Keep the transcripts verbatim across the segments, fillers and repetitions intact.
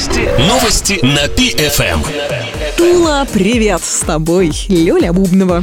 Новости. Новости на Пи Эф Эм. Тула, привет! С тобой Лёля Бубнова.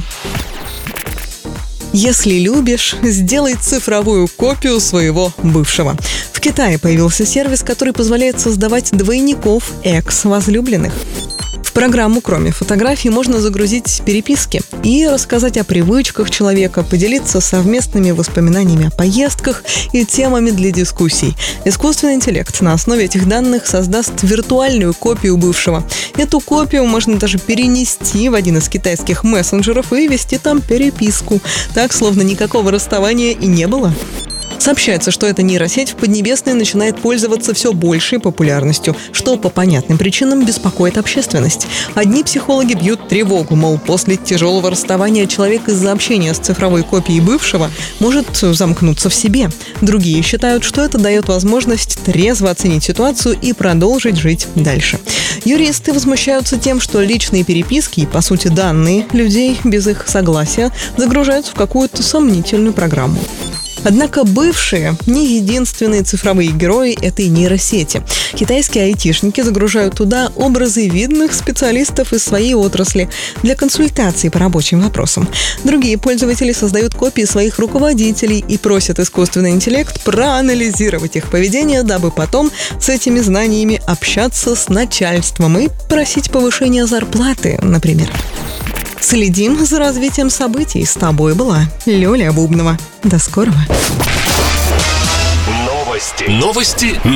Если любишь, сделай цифровую копию своего бывшего. В Китае появился сервис, который позволяет создавать двойников экс-возлюбленных. В программу, кроме фотографий, можно загрузить переписки и рассказать о привычках человека, поделиться совместными воспоминаниями о поездках и темами для дискуссий. Искусственный интеллект на основе этих данных создаст виртуальную копию бывшего. Эту копию можно даже перенести в один из китайских мессенджеров и вести там переписку. Так, словно никакого расставания и не было. Сообщается, что эта нейросеть в Поднебесной начинает пользоваться все большей популярностью, что по понятным причинам беспокоит общественность. Одни психологи бьют тревогу, мол, после тяжелого расставания человек из-за общения с цифровой копией бывшего может замкнуться в себе. Другие считают, что это дает возможность трезво оценить ситуацию и продолжить жить дальше. Юристы возмущаются тем, что личные переписки и, по сути, данные людей без их согласия загружаются в какую-то сомнительную программу. Однако бывшие не единственные цифровые герои этой нейросети. Китайские айтишники загружают туда образы видных специалистов из своей отрасли для консультаций по рабочим вопросам. Другие пользователи создают копии своих руководителей и просят искусственный интеллект проанализировать их поведение, дабы потом с этими знаниями общаться с начальством и просить повышения зарплаты, например. Следим за развитием событий. С тобой была Лёля Бубнова. До скорого. Новости. Новости